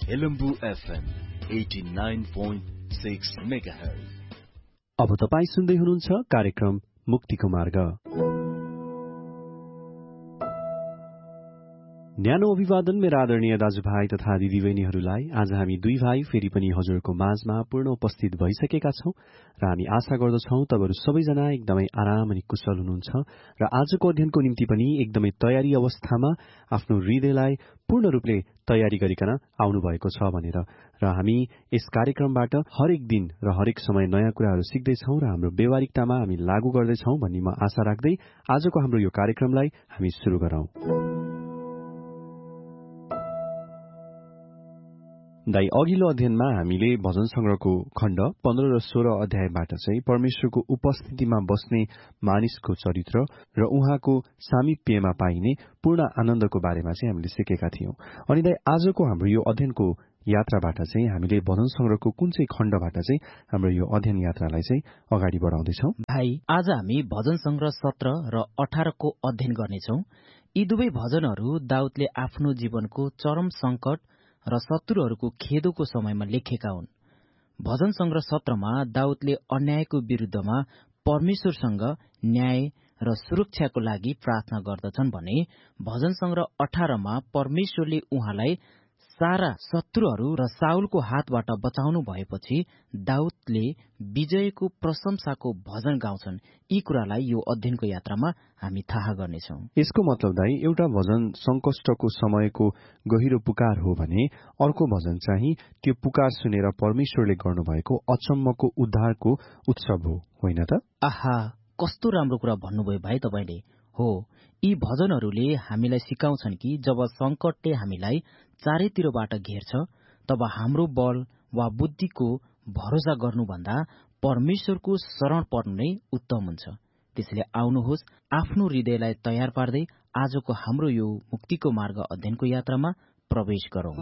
Helambu FM 89.6 megahertz. अब तपाईं सुन्दै हुनुहुन्छ कार्यक्रम मुक्तिको मार्ग। न्यानो अभिवादन मेरा आदरणीय दाजुभाइ तथा दिदीबहिनीहरूलाई। आज हामी दुई भाइ फेरि पनि हजुरको माझमा पूर्ण उपस्थित भइसकेका छौं र हामी आशा गर्दछौं तपाईहरु सबैजना एकदमै आराम अनि कुशल हुनुहुन्छ र आजको अध्ययनको निम्ति पनि एकदमै तयारी अवस्थामा आफ्नो हृदयलाई पूर्ण रूपले तयारी गरिकन आउनु भएको छ भनेर र हामी यस कार्यक्रमबाट हरेक दिन र हरेक समय नयाँ कुराहरू सिक्दैछौं र हाम्रो व्यवहारिकतामा हामी लागू गर्दैछौं भन्ने म आशा राख्दै आजको हाम्रो यो कार्यक्रमलाई हामी सुरु गरौं। दाइ, अघिल्लो अध्ययनमा हामीले भजन संग्रहको खण्ड 15 र 16 अध्यायबाट चाहिँ परमेश्वरको उपस्थितिमा बस्ने मानिसको चरित्र र उहाँको सामिप्यमा पाइने पूर्ण आनन्दको बारेमा चाहिँ हामीले सिकेका थियौं। अनि दाइ, आजको हाम्रो यो अध्ययनको यात्राबाट चाहिँ हामीले भजन संग्रहको कुन चाहिँ खण्डबाट चाहिँ हाम्रो यो अध्ययन यात्रालाई चाहिँ अगाडि बढाउँदैछौं? भाइ, आज हामी भजन संग्रह 17 र 18 को अध्ययन गर्नेछौं। यी दुवै भजनहरू दाउदले आफ्नो जीवनको चरम संकट र शत्रुहरूको खेदोको समयमा लेखेका हुन्। भजन संग्रह 17 मा दाउदले अन्यायको विरुद्धमा परमेश्वरसँग न्याय र सुरक्षाको लागि प्रार्थना गर्दछन् भने भजन संग्रह 18 मा परमेश्वरले उहाँलाई सारा शत्रुहरू र साउलको हातबाट बचाउनु भएपछि दाउदले विजयको प्रशंसाको भजन गाउँछन्। यी कुरालाई यो अध्ययनको यात्रामा हामी थाहा गर्नेछौं। यसको मतलब दाइ, एउटा भजन संकष्टको समयको गहिरो पुकार हो भने अर्को भजन चाहिँ त्यो पुकार सुनेर परमेश्वरले गर्नुभएको अचम्मको उद्धारको उत्सव हो, होइन त? आहा, कस्तो राम्रो कुरा भन्नुभयो भाइ तपाईले। हो, यी भजनहरूले हामीलाई सिकाउँछन् कि जब संकटले हामीलाई चारैतिरबाट घेर्छ तब हाम्रो बल वा बुद्धिको भरोसा गर्नुभन्दा परमेश्वरको शरण पर्नु नै उत्तम हुन्छ। त्यसैले आउनुहोस्, आफ्नो हृदयलाई तयार पार्दै आजको हाम्रो यो मुक्तिको मार्ग अध्ययनको यात्रामा प्रवेश गरौं।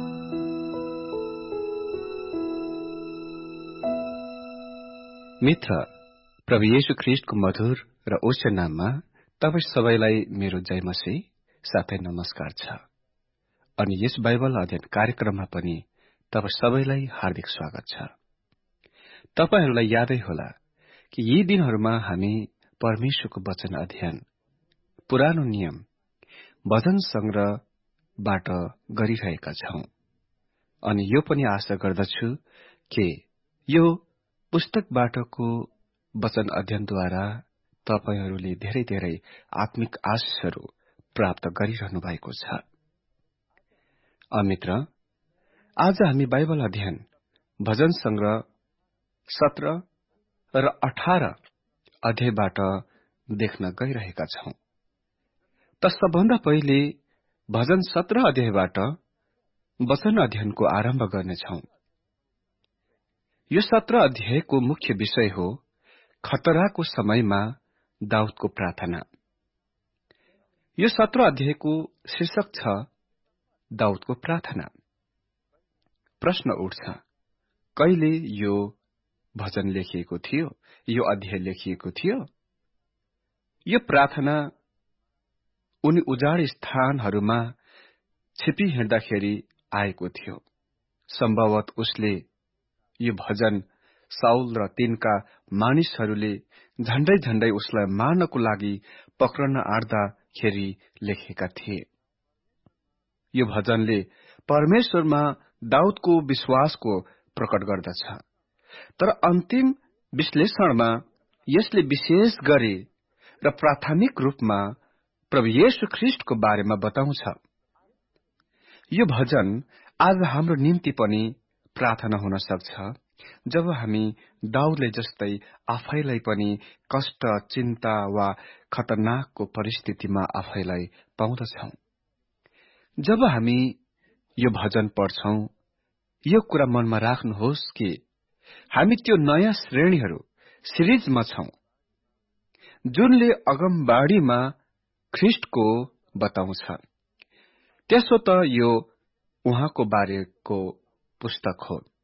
मित्र, प्रभु येशू ख्रीष्टको मधुर र ओस्य नाममा तपाईं सबैलाई मेरो जय मसीह साथै नमस्कार छ। अनि यस बाइबल अध्ययन कार्यक्रममा पनि तपाईं सबैलाई हार्दिक स्वागत छ। तपाईहरूलाई यादै होला कि यी दिनहरूमा हामी परमेश्वरको वचन अध्ययन पुरानो नियम भजन संग्रहबाट गरिरहेका छौं। अनि यो पनि आशा गर्दछु कि यो पुस्तकबाटको वचन अध्ययनद्वारा तपाईहरूले धेरै धेरै आत्मिक आशिषहरू प्राप्त गरिरहनु भएको छ। मित्र, आज हामी बाइबल अध्ययन भजन संग्रह 17 र 18 अध्यायबाट देख्न गइरहेका छौं। त सबभन्दा पहिले भजन 17 अध्यायबाट वचन अध्ययनको आरम्भ गर्नेछौं। यो 17 अध्यायको मुख्य विषय हो खतराको समयमा दाउदको प्रार्थना। यो 17 अध्यायको शीर्षक छ दाउदको प्रार्थना। प्रश्न उठ्छ, कहिले यो भजन लेखिएको थियो, यो अध्याय लेखिएको थियो? यो प्रार्थना उनी उजाड स्थानहरूमा छिपी हिँड्दाखेरि आएको थियो। सम्भवत उसले यो भजन साउल र तिनका मानिसहरूले झण्डै झण्डै उसलाई मार्नको लागि पक्रन आँट्दाखेरि लेखेका थिए। यो भजनले परमेश्वरमा दाउदको विश्वासको प्रकट गर्दछ, तर अन्तिम विश्लेषणमा यसले विशेष गरी र प्राथमिक रूपमा प्रभु येशू ख्रीष्टको बारेमा बताउँछ। यो भजन आज हाम्रो निम्ति पनि प्रार्थना हुन सक्छ, जब हामी दाउदले जस्तै आफैलाई पनि कष्ट, चिन्ता वा खतरनाकको परिस्थितिमा आफैलाई पाउँदछौं। जब हामी यो भजन पढ्छौं, यो कुरा मनमा राख्नुहोस् कि हामी त्यो नयाँ श्रेणीहरू सिरिजमा छौं जुनले अगमबाडीमा ख्रीष्टको बताउँछ। त्यसो त यो उहाँको बारेको पुस्तक हो।